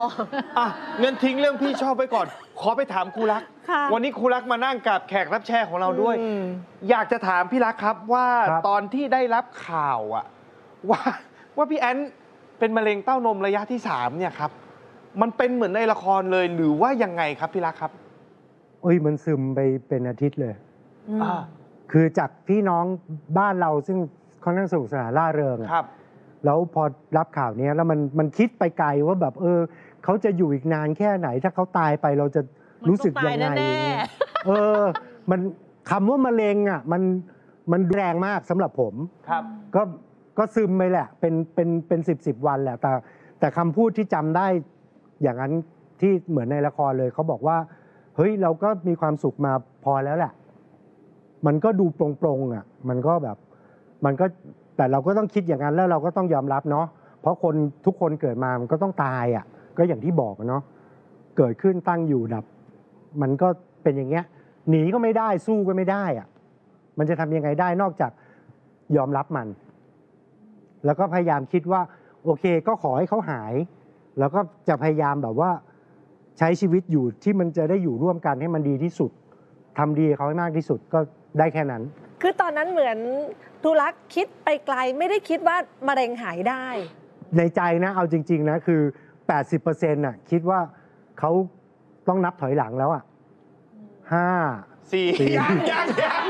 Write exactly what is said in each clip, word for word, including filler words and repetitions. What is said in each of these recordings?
อ่ะเงินทิ้งเรื่องพี่ชอบไปก่อน ขอไปถามครูรัก วันนี้ครูรักมานั่งกับแขกรับแชร์ของเราด้วย อยากจะถามพี่รักครับว่าตอนที่ได้รับข่าวอะว่าว่าพี่แอนเป็นมะเร็งเต้านมระยะที่สามเนี่ยครับมันเป็นเหมือนในละครเลยหรือว่ายังไงครับพี่รักครับเอ้ยมันซึมไปเป็นอาทิตย์เลยคือจากพี่น้องบ้านเราซึ่งค่อนข้างสนุกสนานร่าเริงครับแล้วพอรับข่าวนี้แล้วมันมันคิดไปไกลว่าแบบเออเขาจะอยู่อีกนานแค่ไหนถ้าเขาตายไปเราจะรู้สึกยังไงเออมันคำว่ามะเร็งอ่ะมันมันแรงมากสำหรับผมครับก็ก็ซึมไปแหละเป็นเป็นเป็นสิบสิบวันแหละแต่แต่คำพูดที่จำได้อย่างนั้นที่เหมือนในละครเลยเขาบอกว่าเฮ้ยเราก็มีความสุขมาพอแล้วแหละมันก็ดูโปร่งๆอ่ะมันก็แบบมันก็แต่เราก็ต้องคิดอย่างนั้นแล้วเราก็ต้องยอมรับเนาะเพราะคนทุกคนเกิดมามันก็ต้องตายอ่ะก็อย่างที่บอกเนาะเกิดขึ้นตั้งอยู่ดับมันก็เป็นอย่างเงี้ยหนีก็ไม่ได้สู้ก็ไม่ได้อ่ะมันจะทำยังไงได้นอกจากยอมรับมันแล้วก็พยายามคิดว่าโอเคก็ขอให้เขาหายแล้วก็จะพยายามแบบว่าใช้ชีวิตอยู่ที่มันจะได้อยู่ร่วมกันให้มันดีที่สุดทำดีเขาให้มากที่สุดก็ได้แค่นั้นคือตอนนั้นเหมือนทุลักษ์คิดไปไกลไม่ได้คิดว่ามะเร็งหายได้ในใจนะเอาจริงๆนะคือ แปดสิบเปอร์เซ็นต์ น่ะคิดว่าเขาต้องนับถอยหลังแล้วอ่ะห้าสี่ยังยังยัง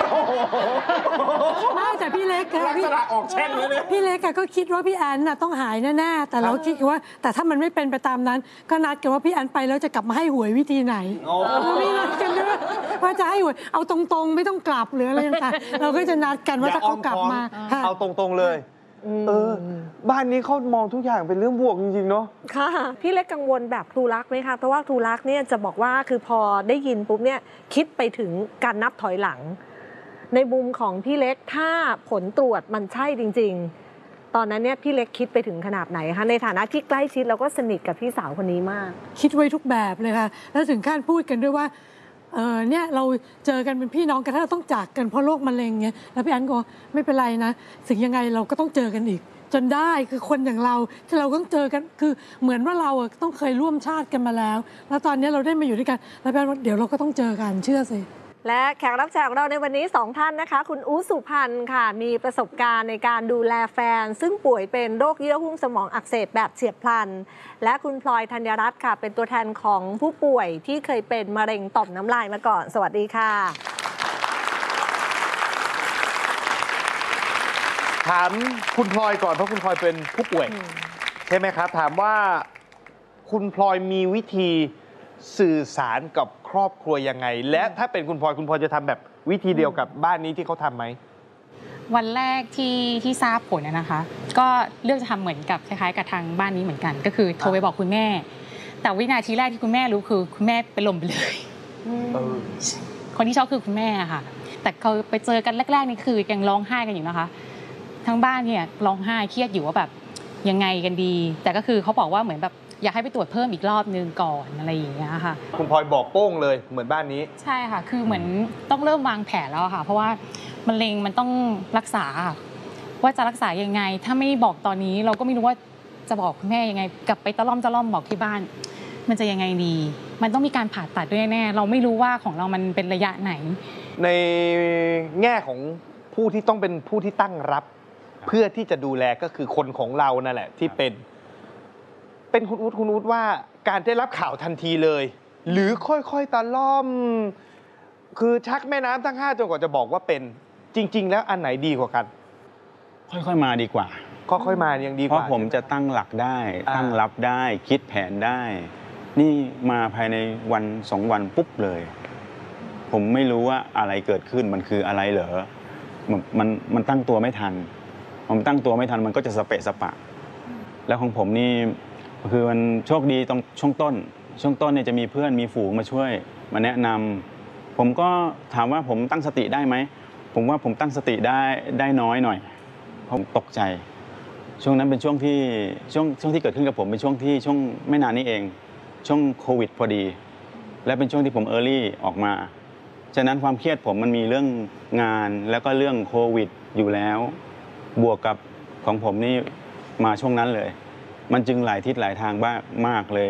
ไม่แต่พี่เล็กลักษณะออกแช่งเลยเนี่ยพี่เล็กก็คิดว่าพี่แอนน่ะต้องหายแน่ๆแต่เราคิดว่าแต่ถ้ามันไม่เป็นไปตามนั้นก็นัดกันว่าพี่แอนไปแล้วจะกลับมาให้หวยวิธีไหนเราไม่นัดกันด้วยว่าจะให้หวยเอาตรงๆไม่ต้องกลับหรืออะไรต่างๆเราก็จะนัดกันว่าถ้าเขากลับมาเอาตรงๆเลยเออบ้านนี้เขามองทุกอย่างเป็นเรื่องบวกจริงๆเนาะค่ะพี่เล็กกังวลแบบครูรักไหมคะเพราะว่าครูรักเนี่ยจะบอกว่าคือพอได้ยินปุ๊บเนี่ยคิดไปถึงการนับถอยหลังในมุมของพี่เล็กถ้าผลตรวจมันใช่จริงๆตอนนั้นเนี่ยพี่เล็กคิดไปถึงขนาดไหนคะในฐานะที่ใกล้ชิดแล้วก็สนิทกับพี่สาวคนนี้มากคิดไว้ทุกแบบเลยค่ะแล้วถึงขั้นพูดกันด้วยว่าเออเนี่ยเราเจอกันเป็นพี่น้องกันถ้าเราต้องจากกันเพราะโรคมะเร็งเงี้ยแล้วพี่แอนก็ไม่เป็นไรนะสิ่งยังไงเราก็ต้องเจอกันอีกจนได้คือคนอย่างเราที่เราต้องเจอกันคือเหมือนว่าเราต้องเคยร่วมชาติกันมาแล้วแล้วตอนนี้เราได้มาอยู่ด้วยกันแล้วพี่แอนว่าเดี๋ยวเราก็ต้องเจอกันเชื่อสิและแขกรับเชิญของเราในวันนี้สองท่านนะคะคุณอู๋สุพรรณค่ะมีประสบการณ์ในการดูแลแฟนซึ่งป่วยเป็นโรคเยื่อหุ้มสมองอักเสบแบบเฉียบพลันและคุณพลอยธัญรัตน์ค่ะเป็นตัวแทนของผู้ป่วยที่เคยเป็นมะเร็งต่อมน้ำลายมาก่อนสวัสดีค่ะถามคุณพลอยก่อนเพราะคุณพลอยเป็นผู้ป่วยใช่ไหมครับถามว่าคุณพลอยมีวิธีสื่อสารกับครอบครัวยังไงและถ้าเป็นคุณพลอยคุณพลอยจะทำแบบวิธีเดียวกับบ้านนี้ที่เขาทำไหมวันแรกที่ที่ทราบผลนะคะก็เลือกจะทำเหมือนกับคล้ายๆกับทางบ้านนี้เหมือนกันก็คือโทรไปบอกคุณแม่แต่วินาทีแรกที่คุณแม่รู้คือคุณแม่เป็นลมไปเลยคนที่ช็อกคือคุณแม่ค่ะแต่เขาไปเจอกันแรกๆนี่คือยังร้องไห้กันอยู่นะคะทั้งบ้านเนี่ยร้องไห้เครียดอยู่ว่าแบบยังไงกันดีแต่ก็คือเขาบอกว่าเหมือนแบบอยากให้ไปตรวจเพิ่มอีกรอบนึงก่อนอะไรอย่างเงี้ยค่ะคุณพลอยบอกโป้งเลยเหมือนบ้านนี้ใช่ค่ะคือเหมือนต้องเริ่มวางแผนแล้วค่ะเพราะว่ามะเร็งมันต้องรักษาว่าจะรักษายังไงถ้าไม่บอกตอนนี้เราก็ไม่รู้ว่าจะบอกคุณแม่ยังไงกลับไปตะล่อมตะล่อมบอกที่บ้านมันจะยังไงดีมันต้องมีการผ่าตัดด้วยแน่เราไม่รู้ว่าของเรามันเป็นระยะไหนในแง่ของผู้ที่ต้องเป็นผู้ที่ตั้งรับเพื่อที่จะดูแลก็คือคนของเรานั่นแหละที่เป็นเป็นคุณอู๊ดคุณอู๊ดว่าการได้รับข่าวทันทีเลยหรือค่อยๆตะล่อมคือชักแม่น้ำทั้งห้าจนกว่าจะบอกว่าเป็นจริงๆแล้วอันไหนดีกว่ากันค่อยๆมาดีกว่าค่อยๆมายังดีกว่าเพราะผมจะตั้งหลักได้ตั้งรับได้คิดแผนได้นี่มาภายในวันสองวันปุ๊บเลยผมไม่รู้ว่าอะไรเกิดขึ้นมันคืออะไรเหรอมันมันมันตั้งตัวไม่ทันผมตั้งตัวไม่ทันมันก็จะสเปะสปะแล้วของผมนี่คือมันโชคดีตรงช่วงต้นช่วงต้นเนี่ยจะมีเพื่อนมีฝูงมาช่วยมาแนะนำผมก็ถามว่าผมตั้งสติได้ไหมผมว่าผมตั้งสติได้ได้น้อยหน่อยผมตกใจช่วงนั้นเป็นช่วงที่ช่วงช่วงที่เกิดขึ้นกับผมเป็นช่วงที่ช่วงไม่นานนี้เองช่วงโควิดพอดีและเป็นช่วงที่ผมเออร์ลี่ออกมาฉะนั้นความเครียดผมมันมีเรื่องงานแล้วก็เรื่องโควิดอยู่แล้วบวกกับของผมนี่มาช่วงนั้นเลยมันจึงหลายทิศหลายทางบ้างมากเลย